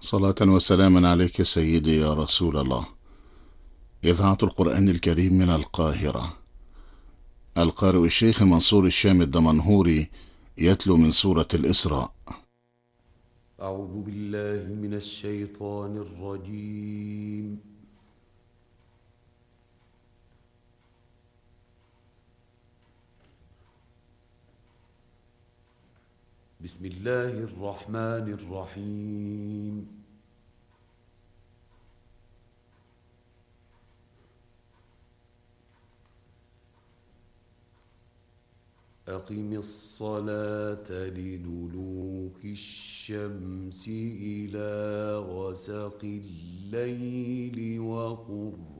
صلاة وسلاما عليك سيدي يا رسول الله. إذاعة القرآن الكريم من القاهرة. القارئ الشيخ منصور الشام الدمنهوري يتلو من سورة الإسراء. أعوذ بالله من الشيطان الرجيم. بسم الله الرحمن الرحيم. أقم الصلاة لدلوك الشمس إلى غسق الليل وقرآن